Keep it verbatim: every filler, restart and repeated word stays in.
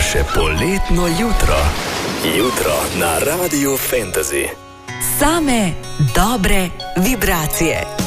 Vaše poletno jutro. Jutro na Radiu Fantasy. Same dobre vibracije.